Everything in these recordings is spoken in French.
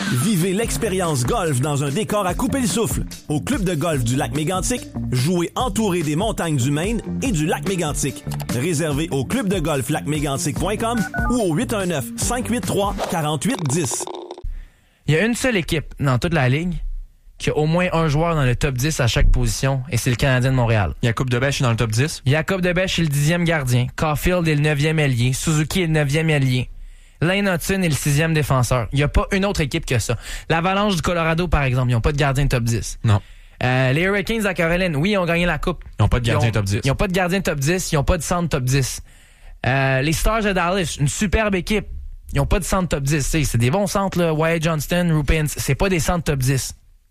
Vivez l'expérience golf dans un décor à couper le souffle. Au club de golf du lac Mégantic, jouez entouré des montagnes du Maine et du lac Mégantic. Réservé au clubdegolflacmégantic.com ou au 819-583-4810. Il y a une seule équipe dans toute la ligue qui a au moins un joueur dans le top 10 à chaque position, et c'est le Canadien de Montréal. Jacob Debesch est dans le top 10. Jacob Debesch est le 10e gardien. Caulfield est le 9e ailier. Suzuki est le 9e ailier. Lane Hudson est le 6e défenseur. Il n'y a pas une autre équipe que ça. L'Avalanche du Colorado, par exemple, ils n'ont pas de gardien top 10. Non. Les Hurricanes de la Caroline, oui, ils ont gagné la coupe. Ils n'ont pas de gardien top 10. Ils n'ont pas de gardien top 10. Ils n'ont pas de centre top 10. Les Stars de Dallas, une superbe équipe. Ils n'ont pas de centre top 10. C'est des bons centres, là. Wyatt Johnston, Rupin, c'est pas des centres top 10.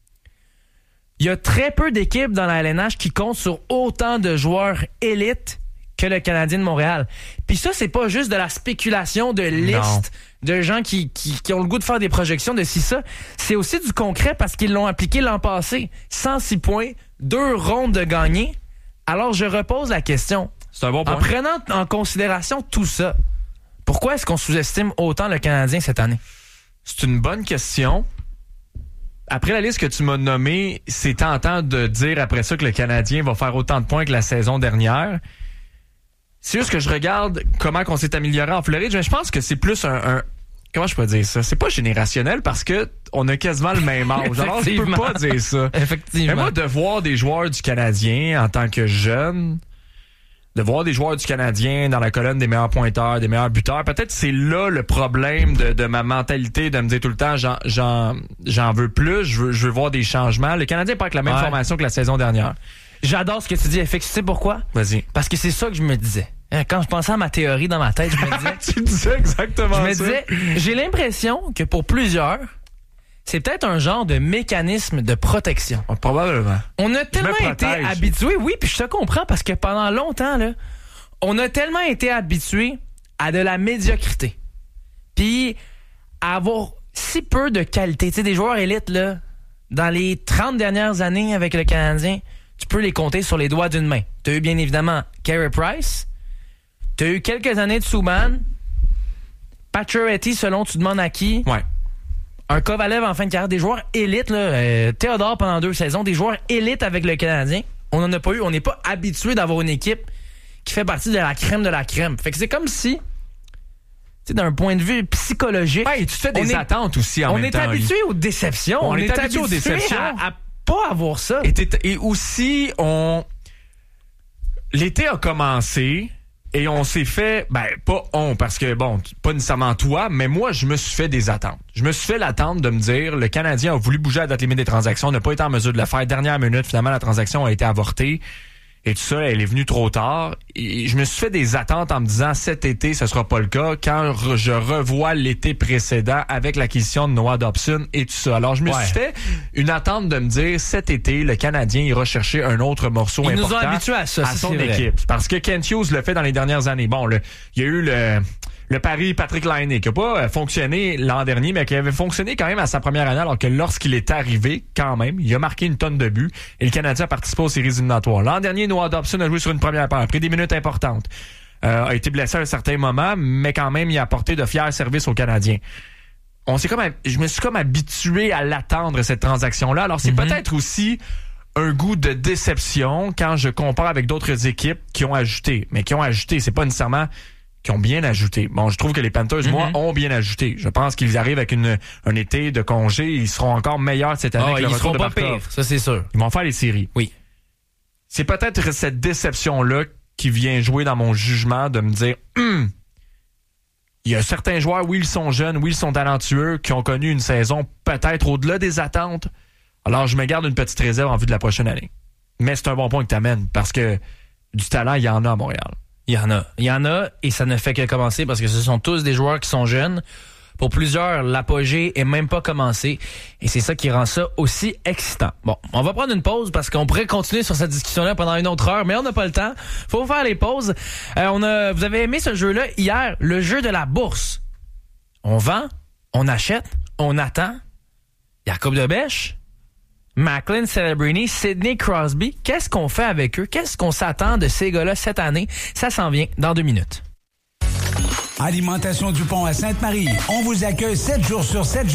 Il y a très peu d'équipes dans la LNH qui comptent sur autant de joueurs élites que le Canadien de Montréal. Puis ça, c'est pas juste de la spéculation de listes de gens qui ont le goût de faire des projections de ci, ça. C'est aussi du concret parce qu'ils l'ont appliqué l'an passé. 106 points, 2 rondes de gagnés. Alors, je repose la question. C'est un bon point. En prenant en considération tout ça, pourquoi est-ce qu'on sous-estime autant le Canadien cette année? C'est une bonne question. Après la liste que tu m'as nommée, c'est tentant de dire après ça que le Canadien va faire autant de points que la saison dernière. C'est juste que je regarde comment on s'est amélioré en Floride. Je pense que c'est plus un comment je peux dire ça? C'est pas générationnel parce que on a quasiment le même âge. Alors, je peux pas dire ça. Effectivement. Mais moi, de voir des joueurs du Canadien en tant que jeune, de voir des joueurs du Canadien dans la colonne des meilleurs pointeurs, des meilleurs buteurs, peut-être c'est là le problème de ma mentalité de me dire tout le temps j'en veux plus, je veux voir des changements. Le Canadien n'est pas avec la même formation que la saison dernière. J'adore ce que tu dis, FX. Tu sais pourquoi? Vas-y. Parce que c'est ça que je me disais. Quand je pensais à ma théorie dans ma tête, je me disais... Tu disais exactement ça. Je me disais, j'ai l'impression que pour plusieurs, c'est peut-être un genre de mécanisme de protection. Probablement. On a tellement été habitués, oui, puis je te comprends, parce que pendant longtemps, là, on a tellement été habitués à de la médiocrité. Puis à avoir si peu de qualité. Tu sais, des joueurs élites, là, dans les 30 dernières années avec le Canadien, tu peux les compter sur les doigts d'une main. Tu as eu bien évidemment Carey Price, tu as eu quelques années de Subban, Pacioretty, selon tu demandes à qui. Ouais. Un Kovalev en fin de carrière, des joueurs élites, là, Théodore pendant 2 saisons, des joueurs élites avec le Canadien. On n'en a pas eu, on n'est pas habitué d'avoir une équipe qui fait partie de la crème de la crème. Fait que c'est comme si, tu sais, d'un point de vue psychologique... Ouais, et tu te fais des attentes aussi en même temps. On est habitué aux déceptions. On est habitué aux déceptions. À pas avoir ça. Et aussi, l'été a commencé... Et on s'est fait, parce que, pas nécessairement toi, mais moi, je me suis fait des attentes. Je me suis fait l'attente de me dire, le Canadien a voulu bouger à la date limite des transactions, n'a pas été en mesure de le faire. Dernière minute, finalement, la transaction a été avortée. Et tout ça, elle est venue trop tard. Et je me suis fait des attentes en me disant, cet été, ce sera pas le cas. Quand je revois l'été précédent avec l'acquisition de Noah Dobson et tout ça. Alors, je me suis fait une attente de me dire, cet été, le Canadien ira chercher un autre morceau important. Ils nous ont habitués à ça, à son équipe. Parce que Kent Hughes le fait dans les dernières années. Bon, il y a eu le pari Patrick Laine qui n'a pas fonctionné l'an dernier, mais qui avait fonctionné quand même à sa première année, alors que lorsqu'il est arrivé, quand même, il a marqué une tonne de buts et le Canadien a participé aux séries éliminatoires. L'an dernier, Noah Dobson a joué sur une première paire, a pris des minutes importantes, a été blessé à un certain moment, mais quand même, il a apporté de fiers services aux Canadiens. Je me suis comme habitué à l'attendre, cette transaction-là. Alors, c'est peut-être aussi un goût de déception quand je compare avec d'autres équipes qui ont ajouté. Mais qui ont ajouté, c'est pas nécessairement... qui ont bien ajouté. Bon, je trouve que les Panthers, moi, ont bien ajouté. Je pense qu'ils arrivent avec un été de congé. Ils seront encore meilleurs cette année que le retour de Barkov. Ils seront pas pires, ça c'est sûr. Ils vont faire les séries. Oui. C'est peut-être cette déception-là qui vient jouer dans mon jugement de me dire, il y a certains joueurs, oui, ils sont jeunes, oui, ils sont talentueux, qui ont connu une saison peut-être au-delà des attentes. Alors, je me garde une petite réserve en vue de la prochaine année. Mais c'est un bon point que tu amènes parce que du talent, il y en a à Montréal. Il y en a, et ça ne fait que commencer parce que ce sont tous des joueurs qui sont jeunes. Pour plusieurs, l'apogée est même pas commencée. Et c'est ça qui rend ça aussi excitant. Bon, on va prendre une pause parce qu'on pourrait continuer sur cette discussion-là pendant une autre heure, mais on n'a pas le temps. Faut faire les pauses. Vous avez aimé ce jeu-là hier, le jeu de la bourse. On vend, on achète, on attend. Jacob Debesch, Macklin Celebrini, Sidney Crosby. Qu'est-ce qu'on fait avec eux? Qu'est-ce qu'on s'attend de ces gars-là cette année? Ça s'en vient dans 2 minutes. Alimentation Dupont à Sainte-Marie. On vous accueille 7 jours sur 7